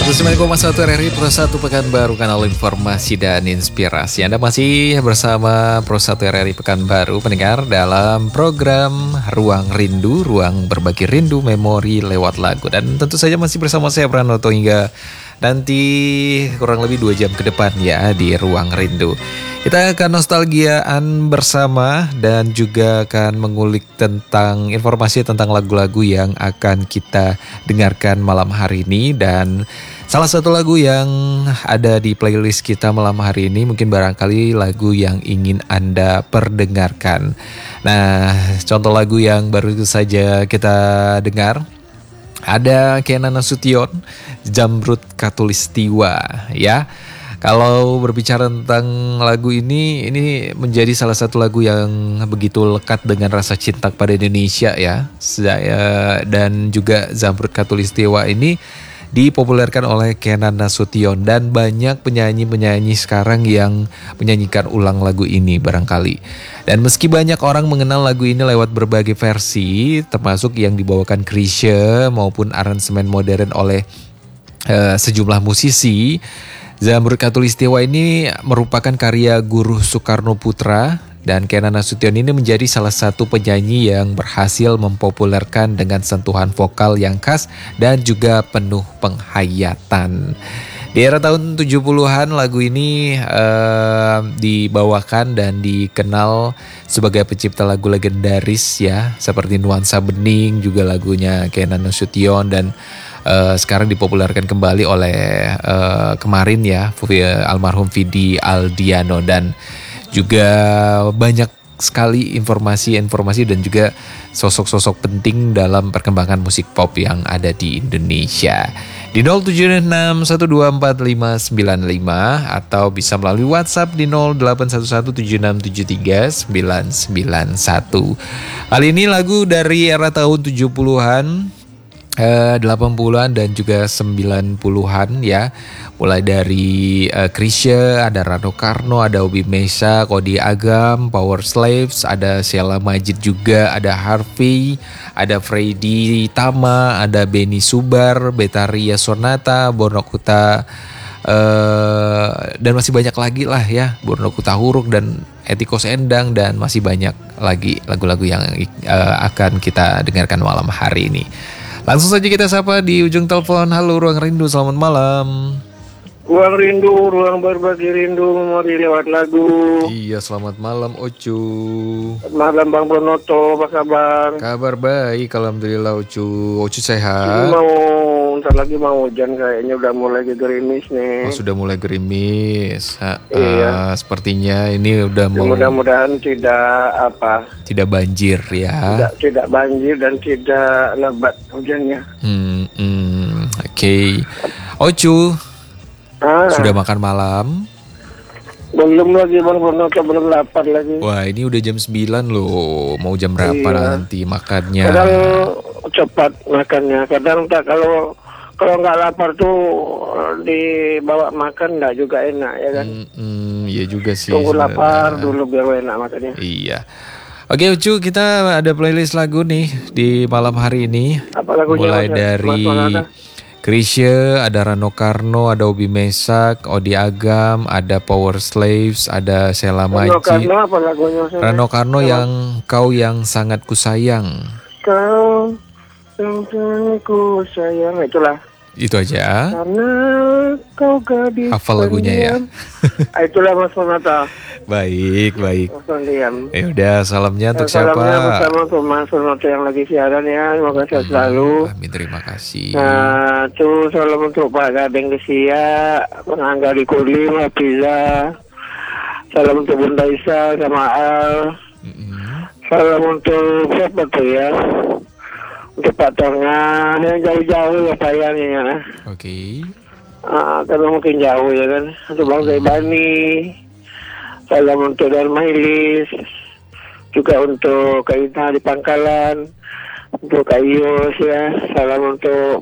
109,1 RRI Pro 1 Pekanbaru, kanal informasi dan inspirasi. Anda masih bersama Pro 1 RRI Pekanbaru, pendengar, dalam program Ruang Rindu, ruang berbagi rindu memori lewat lagu. Dan tentu saja masih bersama saya Pranoto hingga nanti kurang lebih 2 jam ke depan ya di Ruang Rindu. Kita akan nostalgiaan bersama dan juga akan mengulik tentang informasi tentang lagu-lagu yang akan kita dengarkan malam hari ini. Dan salah satu lagu yang ada di playlist kita malam hari ini mungkin barangkali lagu yang ingin Anda perdengarkan. Nah, contoh lagu yang baru saja kita dengar, ada Kenan Nasution, Zamrud Khatulistiwa ya. Kalau berbicara tentang lagu ini menjadi salah satu lagu yang begitu lekat dengan rasa cinta pada Indonesia ya. Dan juga Zamrud Khatulistiwa ini dipopulerkan oleh Kenan Nasution, dan banyak penyanyi-penyanyi sekarang yang menyanyikan ulang lagu ini barangkali. Dan meski banyak orang mengenal lagu ini lewat berbagai versi, termasuk yang dibawakan Chrisye maupun aransemen modern oleh sejumlah musisi, Zamrud Khatulistiwa ini merupakan karya Guru Soekarno Putra, dan Kenan Nasution ini menjadi salah satu penyanyi yang berhasil mempopulerkan dengan sentuhan vokal yang khas dan juga penuh penghayatan. Di era tahun 70-an lagu ini dibawakan dan dikenal sebagai pencipta lagu legendaris ya, seperti Nuansa Bening, juga lagunya Kenan Nasution, dan sekarang dipopulerkan kembali oleh kemarin ya almarhum Vidi Aldiano. Dan juga banyak sekali informasi dan juga sosok-sosok penting dalam perkembangan musik pop yang ada di Indonesia. Di 0761245595 atau bisa melalui WhatsApp di 081176739991. Kali ini lagu dari era tahun 70-an, 80-an dan juga 90-an ya. Mulai dari Chrisye, ada Rano Karno, ada Obi Mesa, Kodi Agam, Power Slaves, ada Sheila Majid juga, ada Harvey, ada Freddy Tama, ada Benny Subar, Betaria Sonata, Bonokuta, dan masih banyak lagi lah ya, Bonokuta Huruk dan Etiko Sendang, dan masih banyak lagi lagu-lagu yang akan kita dengarkan malam hari ini. Langsung saja kita sapa di ujung telepon. Halo Ruang Rindu, selamat malam. Ruang Rindu, ruang berbagi rindu memori lewat lagu. Iya, selamat malam Ocu. Selamat malam Bang Bronoto, apa kabar? Kabar baik, alhamdulillah Ocu. Ocu sehat? Ntar lagi mau hujan, kayaknya udah mulai gerimis nih. Oh, sudah mulai gerimis. Iya. Sepertinya ini udah mau. Mudah-mudahan tidak banjir ya. Tidak banjir dan tidak lebat hujannya. Oke. Ocu, sudah makan malam? Belum lagi Bang Bronoto, belum lapar lagi. Wah, ini udah jam 9 loh. Mau jam berapa nanti makannya? Kadang cepat makannya, kadang tak. Kalau nggak lapar tuh dibawa makan nggak juga enak ya kan? Iya juga sih. Tunggu lapar dulu biar enak makannya. Iya. Oke Ucu, kita ada playlist lagu nih di malam hari ini. Apa lagunya? Mulai dari Chrisye, ada Rano Karno, ada Obi Mesak, Odi Agam, ada Power Slaves, ada Sheila Majid. Rano Karno apa lagunya? Rano Karno yang Kau Yang Sangat Kusayang. Kau yang sangat kusayang, itulah. Itu aja. Karena kau gadis. Hafal lagunya ya. Itulah Mas Sonata. Baik. Mas Sondian. Udah, salamnya untuk siapa? Salamnya bersama Mas Sonata yang lagi siaran ya. Semoga sehat selalu. Amin, terima kasih. Nah, itu salam untuk Pak Gading Desia, Pengangga di Kulim, Hafiza. Salam untuk Bunda Isa sama Al. Salam untuk siapa tuh ya? Untuk Pak Tonga, yang jauh-jauh ya sayangnya. Oke. Karena mungkin jauh ya kan. Untuk Bang Zaibani. Salam untuk Darmailis. Juga untuk Kak Ina di Pangkalan. Untuk Kak Yus ya. Salam untuk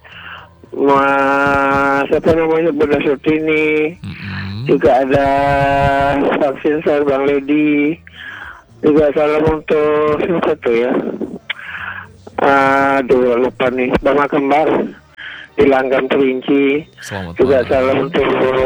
siapa namanya, Bunda Surtini. Juga ada vaksin Bang Lady. Juga salam untuk siapa tuh ya? Aduh lupa nih, Bang Kembar di Langgam Kerinci. Selamat Juga malam. salam untuk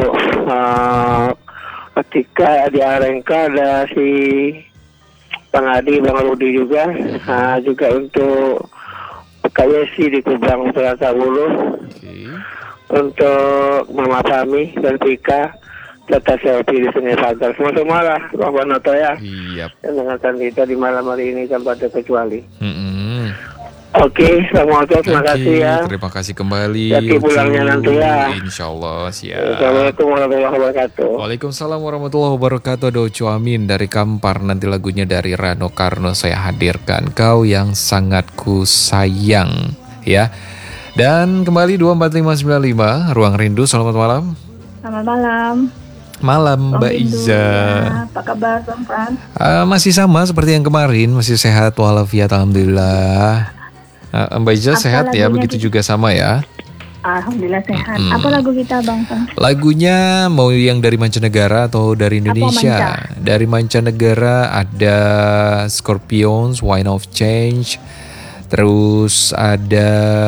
ketika di Arengka ada si Bang Adi, Bang Rudi juga. Juga untuk Kak Yesi di Kubang Selasa Bulu. Oke. Untuk Mama Fami dan Pika serta Selfie di Sungai Pagar. Semua lah Bang Banoto ya. Iya. Dan dengarkan kita di malam hari ini tanpa terkecuali. Oke, Assalamualaikum, terima kasih ya. terima kasih kembali. Hati pulangnya nanti ya. Insya Allah, siap. Assalamualaikum warahmatullahi wabarakatuh. Waalaikumsalam warahmatullahi wabarakatuh. Docu Amin dari Kampar. Nanti lagunya dari Rano Karno saya hadirkan. Kau yang sangat ku sayang, ya. Dan kembali 24595 Ruang Rindu. Selamat malam. Selamat malam. Malam Mbak Rindu, Iza. ya. Apa kabar Bang Fran? Masih sama seperti yang kemarin, masih sehat walafiat alhamdulillah. Mbak Iza sehat ya, begitu juga sama ya. Alhamdulillah sehat. Apa lagu kita Bang Fran? Lagunya mau yang dari mancanegara atau dari Indonesia? Dari mancanegara ada Scorpions, Wine of Change. Terus ada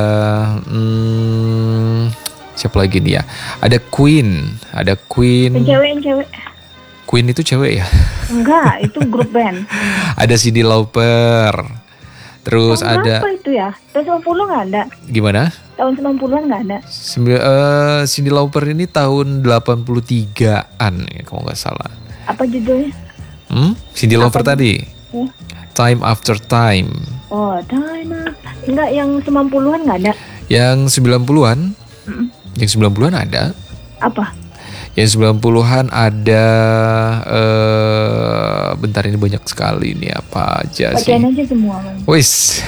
siapa lagi nih ya? Ada Queen. Yang cewek. Queen itu cewek ya? Enggak, itu grup band. Ada Cyndi Lauper. Terus ada apa itu ya? Tahun 90 nggak ada? Gimana? Tahun 90-an nggak ada? Cyndi Lauper ini tahun 83-an ya, kalau nggak salah. Apa judulnya? Cyndi Lauper tadi. Time After Time. Oh, enggak, yang 90-an nggak ada? Yang 90-an? Yang 90-an ada. Apa? Yang 90-an ada bentar ini banyak sekali nih, apa aja sih? Bacain aja semua Bang. Wis.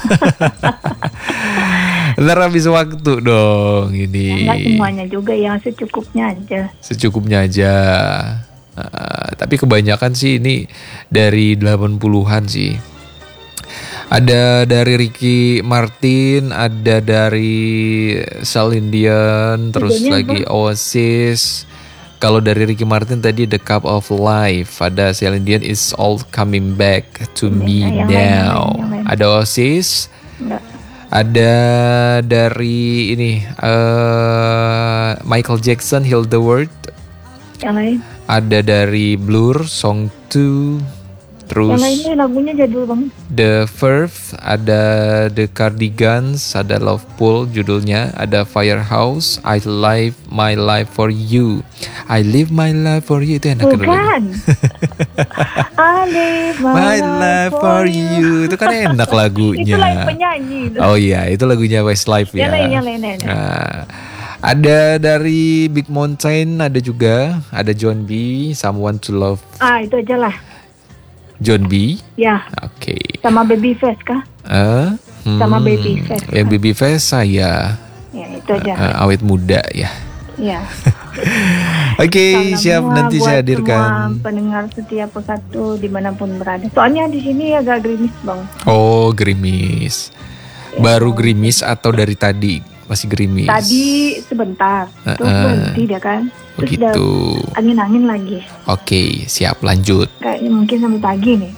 Ntar habis waktu dong ini. Enggak semuanya juga, yang secukupnya aja. Secukupnya aja. Tapi kebanyakan sih ini dari 80-an sih. Ada dari Ricky Martin, ada dari Celine Dion, terus Judulnya lagi Oasis. Kalau dari Ricky Martin tadi The Cup of Life, ada Celine Dion It's All Coming Back to Me Now. Yang lain. Ada Oasis. Enggak. Ada dari ini Michael Jackson Heal the World. Yang lain. Ada dari Blur Song 2. Terus Yang lainnya lagunya jadul banget. The Verve, ada The Cardigans, ada Love Pool judulnya, ada Firehouse, I Live My Life For You. I Live My Life For You itu enak dulu. Bukan. I live My Life For You. Itu kan enak lagunya. Itu lain penyanyi. Oh iya, itu lagunya Westlife ya. Yang lain. Nah, ada dari Big Mountain, ada juga, ada John B, Someone to Love. Itu aja lah. John B. Ya. Oke. Sama Babyface kah? Sama Babyface. Yang Babyface saya. Ya itu aja. Awet muda ya. Ya. Oke, siap, nanti saya hadirkan. Semua pendengar setia Persatu dimanapun berada. Soalnya di sini agak gerimis Bang. Oh, gerimis. Baru gerimis atau dari tadi masih gerimis? Tadi sebentar, terus berhenti dia kan. Terus Begitu. Angin-angin lagi. Oke, siap, lanjut. Kayaknya mungkin sampai pagi nih.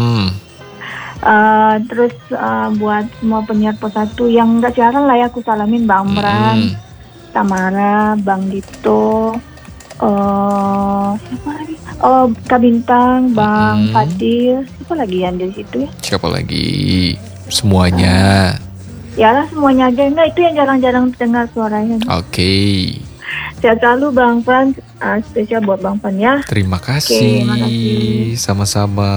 Terus buat semua penyiar Persatu yang nggak siaran lah ya, aku salamin Bang Bran, Tamara, Bang Dito, siapa lagi? Kak Bintang, Bang Fadil, siapa lagi yang di situ ya? Siapa lagi? Semuanya. Ya lah semuanya aja, enggak itu yang jarang-jarang dengar suaranya. Oke. Sehat selalu Bang Fan, spesial buat Bang Fan ya. Terima kasih. makasih. Sama-sama.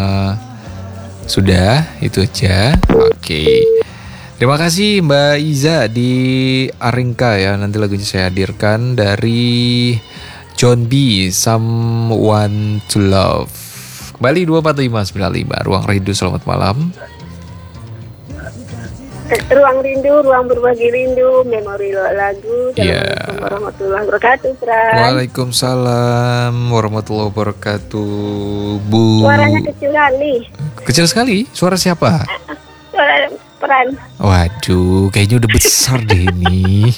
Sudah, itu aja. Oke. Terima kasih Mbak Iza di Aringka ya. Nanti lagunya saya hadirkan dari John B, Someone to Love. Kembali 24595 Ruang Rindu, selamat malam. Ruang rindu, ruang berbagi rindu, memori lagu. Assalamualaikum warahmatullahi wabarakatuh, Fran. Waalaikumsalam warahmatullahi wabarakatuh, Bu. Suaranya kecil kali. Kecil sekali? Suara siapa? Suara Fran. Waduh, kayaknya udah besar deh ini.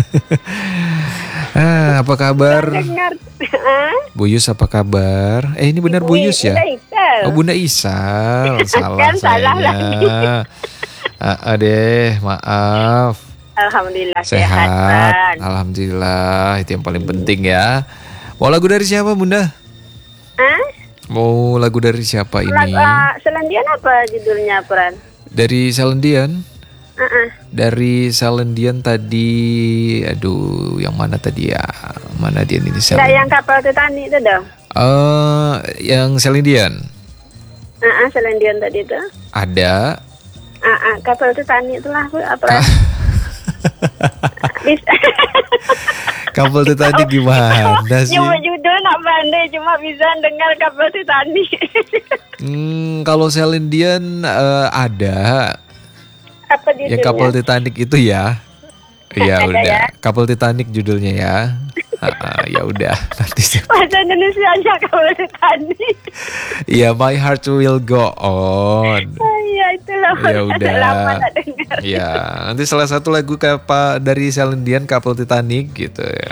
Apa kabar? Dengar. Bu Yus, apa kabar? Ini benar Bu Yus ya? Bunda Isal. Oh, Bunda Isal. Salah Kan salah sayanya. Deh, maaf. Alhamdulillah Sehat. Pran. Alhamdulillah, itu yang paling penting ya. Mau lagu dari siapa, Bunda? Hah? Mau lagu dari siapa ini? Selandian apa judulnya, Pran? Dari Celine. Uh-uh. Dari Celine tadi, aduh, yang mana tadi ya? Mana dia ini Enggak Celine? yang kapal Titanic itu dong. Yang Celine Selandian tadi itu. ada. Kapal Titanic itulah apa? Kapal Titanic gimana sih? Cuma judul nak pandai, cuma bisa dengar kapal Titanic. Kalau Celine ada. Apa judulnya? Ya kapal Titanic itu ya. Ya Ada udah, ya? kapal Titanic judulnya ya. Ya udah, nanti sih. Bahasa Indonesia aja kapal Titanic. Ya, My Heart Will Go On. Iya itulah. Ya udah. Lama tak dengar. Ya, nanti salah satu lagu dari Celine Dion, Kapal Titanic gitu ya.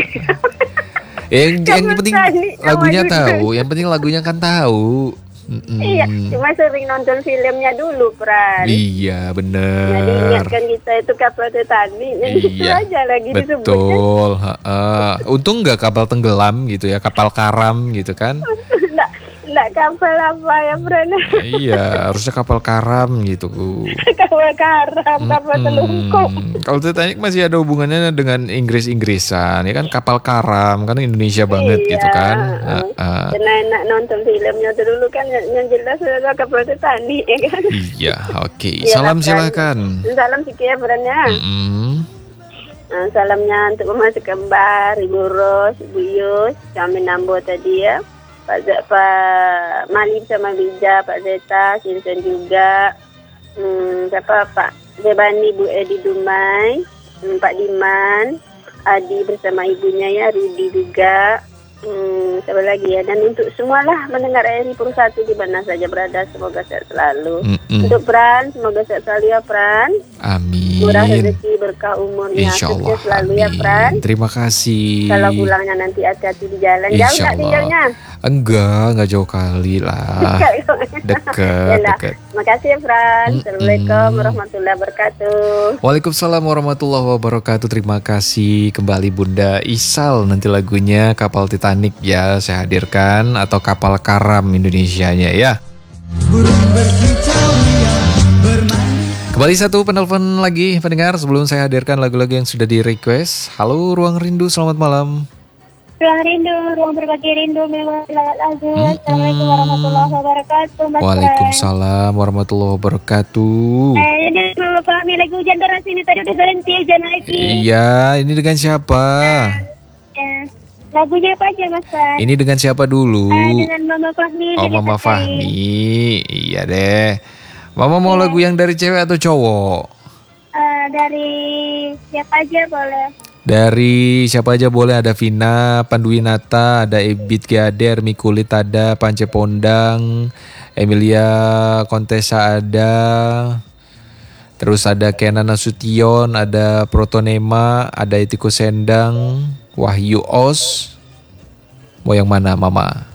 yang penting Titanic, lagunya nama tahu, yang penting lagunya kan tahu. Iya, cuma sering nonton filmnya dulu, Pran. Iya, Jadi bener. ingatkan kita itu kapal Titanic. Jadi itu Iya, aja lagi disebutnya. betul. Untung nggak kapal tenggelam gitu ya, kapal karam gitu kan. Nggak kapal apa ya, Pran? Iya, harusnya kapal karam gitu. Kapal karam, kapal telungkup. Kalau Titanic masih ada hubungannya dengan Inggris-Inggrisan, ya kan kapal karam kan Indonesia banget gitu kan. Karena enak nonton filmnya tuh dulu kan yang jelas ada kapal Titanic ya kan. Iya, oke. Iya, Salam Pran. silakan. Salam sikit ya, Pran ya. Salamnya untuk Mama Sekembar, Ibu Ros, Ibu Yus, kami Nambo tadi ya. Pak Malim sama Bija, Pak Zeta, Sinsen juga. Siapa Pak Jebani, Bu Edi Dumai, Pak Diman, Adi bersama ibunya ya, Rudi juga. Siapa lagi ya, dan untuk semualah mendengar RRI Persatu di mana saja berada, semoga sehat selalu. Untuk Pran, semoga sehat selalu ya Pran. Amin. Murah rezeki, berkah umurnya, Insyaallah. sukses selalu ya Pran. Terima kasih. Kalau pulangnya nanti hati-hati di jalan. Jauh tak Insyaallah. tinggalnya? Enggak jauh kali lah. Dekat. Terima kasih ya Pran. Assalamualaikum warahmatullahi wabarakatuh. Waalaikumsalam warahmatullahi wabarakatuh. Terima kasih kembali Bunda Isal. Nanti lagunya Kapal Titanic ya saya hadirkan, atau Kapal Karam Indonesianya ya. Kembali satu penelpon lagi pendengar sebelum saya hadirkan lagu-lagu yang sudah di request. Halo Ruang Rindu, selamat malam. Ruang rindu, ruang berbagi rindu, memang lewat lagu. Assalamualaikum warahmatullahi wabarakatuh. Mas Waalaikumsalam warahmatullahi wabarakatuh. Ini Mama Fahmi lagi hujan deras ini, tadi udah berhenti hujan lagi. Iya, ini dengan siapa? Lagunya apa aja Mas Pran? Ini dengan siapa dulu? Dengan Mama Fahmi. Oh, Mama Fahmi. Iya deh. Mama mau lagu yang dari cewek atau cowok? Dari siapa aja boleh. Dari siapa aja boleh, ada Vina Panduwinata, ada Ebit Gader, Mikulit ada, Pance Pondang, Emilia Kontesa ada, terus ada Kenan Nasution, ada Protonema, ada Etiko Sendang, Wahyu Os. Mau yang mana Mama?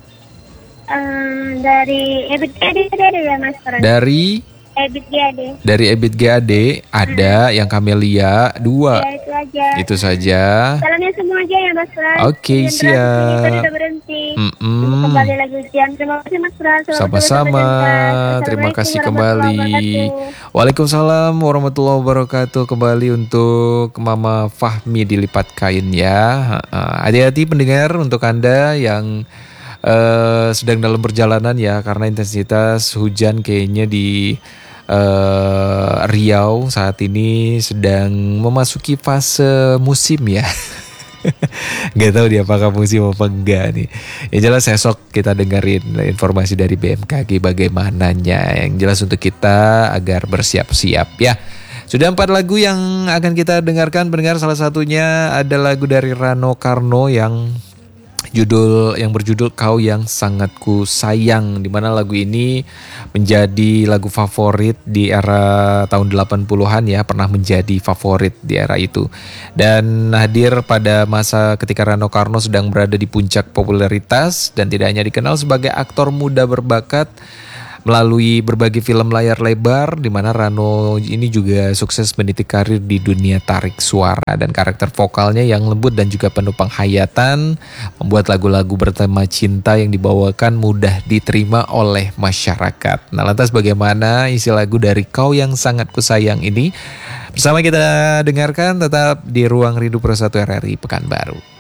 Dari Ebit GAD ada ya Mas Pran? Dari Ebit GAD ada, yang Kamelia 2. Ya, itu aja. Itu saja. Salamnya semua aja ya Mas Pran. Oke, Hujan deras siap. ini, tadi udah berhenti. Kembali lagi hujan. Terima kasih Mas Pran. Sama-sama. Terima kasih kembali. Waalaikumsalam warahmatullahi wabarakatuh. Kembali untuk Mama Fahmi di Lipat Kain ya. Hati-hati pendengar, untuk Anda yang sedang dalam perjalanan ya, karena intensitas hujan kayaknya di Riau saat ini sedang memasuki fase musim ya. Gak tahu dia apakah musim apa enggak nih. Yang jelas esok kita dengerin informasi dari BMKG bagaimananya. Yang jelas untuk kita agar bersiap-siap ya. Sudah 4 lagu yang akan kita dengarkan pendengar. Salah satunya ada lagu dari Rano Karno yang berjudul Kau Yang Sangat Ku Sayang, di mana lagu ini menjadi lagu favorit di era tahun 80-an ya, pernah menjadi favorit di era itu. Dan hadir pada masa ketika Rano Karno sedang berada di puncak popularitas dan tidak hanya dikenal sebagai aktor muda berbakat, melalui berbagai film layar lebar, di mana Rano ini juga sukses meniti karir di dunia tarik suara, dan karakter vokalnya yang lembut dan juga penuh penghayatan membuat lagu-lagu bertema cinta yang dibawakan mudah diterima oleh masyarakat. Nah, lantas bagaimana isi lagu dari Kau Yang Sangat Kusayang ini? Bersama kita dengarkan tetap di Ruang Rindu Pro 1 RRI Pekanbaru.